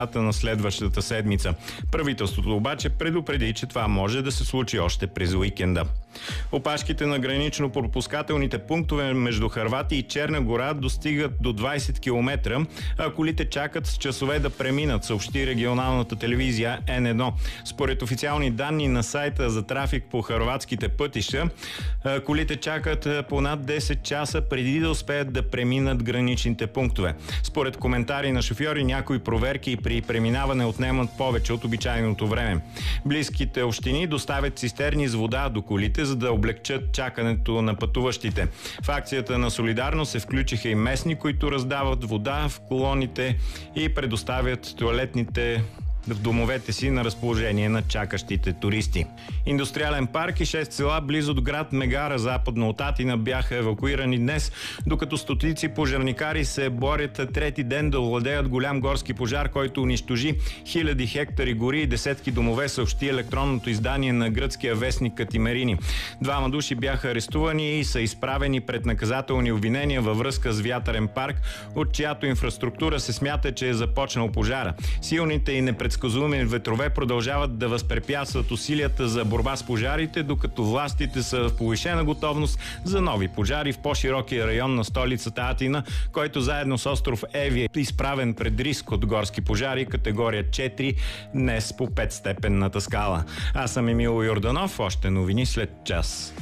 на следващата седмица. Правителството обаче предупреди, че това може да се случи още през уикенда. Опашките на гранично-пропускателните пунктове между Хърватия и Черна гора достигат до 20 км, а колите чакат с часове да преминат, съобщи регионалната телевизия N1. Според официални данни на сайта за трафик по хърватските пътища, колите чакат по над 10 часа преди да успеят да преминат граничните пунктове. Според коментари на шофьори, някои проверки при преминаване отнемат повече от обичайното време. Близките общини доставят цистерни с вода до колите, за да облегчат чакането на пътуващите. В акцията на солидарност се включиха и местни, които раздават вода в колоните и предоставят тоалетните в домовете си на разположение на чакащите туристи. Индустриален парк и 6 села близо до град Мегара, западно от Атина, бяха евакуирани днес, докато стотици пожарникари се борят трети ден да овладеят голям горски пожар, който унищожи хиляди хектари гори и десетки домове, съобщи електронното издание на гръцкия вестник Катимерини. 2 души бяха арестувани и са изправени пред наказателни обвинения във връзка с вятърен парк, от чиято инфраструктура се смята, че е започнал пожара. Силните и предсказуеми ветрове продължават да възпрепятстват усилията за борба с пожарите, докато властите са в повишена готовност за нови пожари в по-широкия район на столицата Атина, който заедно с остров Еви е изправен пред риск от горски пожари категория 4, днес по 5-степенната скала. Аз съм Емил Йорданов, още новини след час.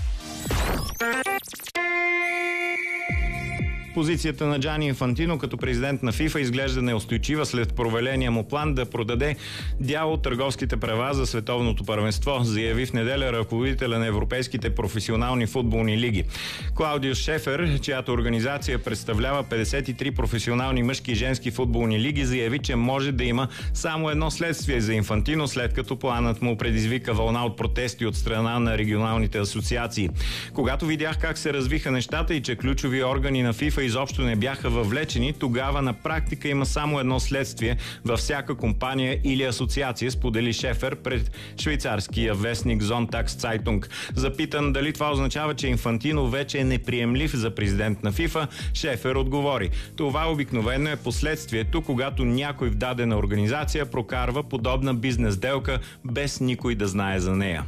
Позицията на Джани Инфантино като президент на ФИФА изглежда неустойчива след проваления му план да продаде дял от търговските права за световното първенство, заяви в неделя ръководителя на европейските професионални футболни лиги. Клаудиус Шефер, чиято организация представлява 53 професионални мъжки и женски футболни лиги, заяви, че може да има само едно следствие за Инфантино, след като планът му предизвика вълна от протести от страна на регионалните асоциации. Когато видях как се развиха нещата и че ключови органи на ФИФА изобщо не бяха въвлечени, тогава на практика има само едно следствие във всяка компания или асоциация, сподели Шефер пред швейцарския вестник Sonntag Zeitung. Запитан дали това означава, че Инфантино вече е неприемлив за президент на ФИФА, Шефер отговори: това обикновено е последствието, когато някой в дадена организация прокарва подобна бизнес сделка без никой да знае за нея.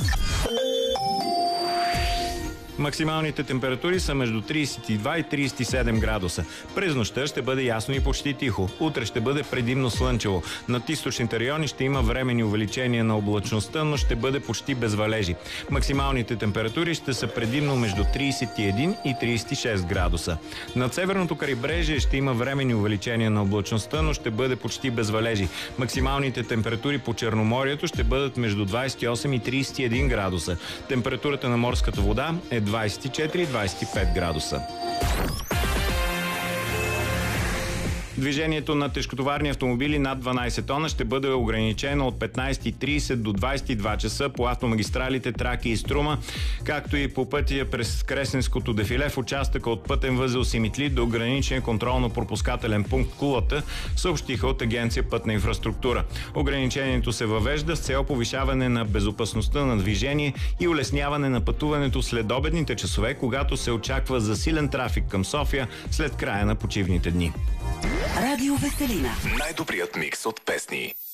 Максималните температури са между 32 и 37 градуса. През нощта ще бъде ясно и почти тихо. Утре ще бъде предимно слънчево. Над източните райони ще има временни увеличения на облачността, но ще бъде почти без валежи. Максималните температури ще са предимно между 31 и 36 градуса. Над северното крайбрежие ще има временни увеличения на облачността, но ще бъде почти без валежи. Максималните температури по Черноморието ще бъдат между 28 и 31 градуса. Температурата на морската вода е 24-25 градуса. Движението на тежкотоварни автомобили над 12 тона ще бъде ограничено от 15:30 до 22 часа по автомагистралите Тракия и Струма, както и по пътя през Кресненското дефиле в участъка от пътен възел Симитли до граничен контролно-пропускателен пункт Кулата, съобщиха от Агенция Пътна инфраструктура. Ограничението се въвежда с цел повишаване на безопасността на движение и улесняване на пътуването след обедните часове, когато се очаква засилен трафик към София след края на почивните дни. Радио Веселина. Най-добрият микс от песни.